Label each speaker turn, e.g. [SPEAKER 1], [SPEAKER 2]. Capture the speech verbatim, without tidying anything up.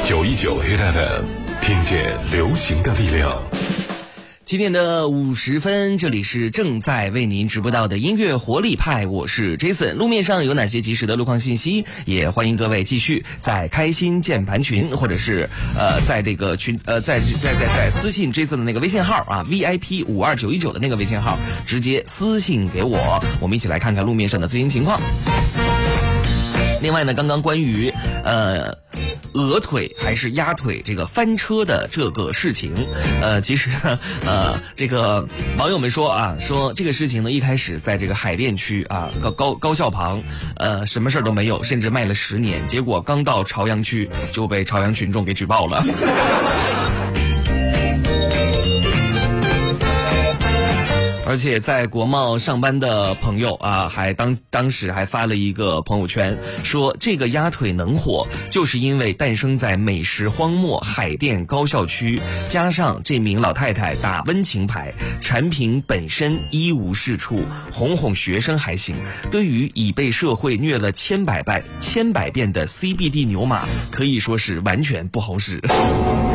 [SPEAKER 1] 九一九 Hit F M， 听见流行的力量。
[SPEAKER 2] 七点的五十分，这里是正在为您直播到的音乐活力派，我是 Jason。路面上有哪些及时的路况信息？也欢迎各位继续在开心键盘群，或者是呃在这个群呃在在在在私信 Jason 的那个微信号啊 V I P 五二九一九的那个微信号，直接私信给我，我们一起来看看路面上的最新情况。另外呢，刚刚关于呃鹅腿还是鸭腿这个翻车的这个事情，呃，其实呢，呃，这个网友们说啊，说这个事情呢，一开始在这个海淀区啊高高高校旁，呃，什么事儿都没有，甚至卖了十年，结果刚到朝阳区就被朝阳群众给举报了。而且在国贸上班的朋友啊，还当当时还发了一个朋友圈，说这个鸭腿能火，就是因为诞生在美食荒漠海淀高校区，加上这名老太太打温情牌，产品本身一无是处，哄哄学生还行。对于已被社会虐了千百百千百遍的 C B D 牛马，可以说是完全不好使。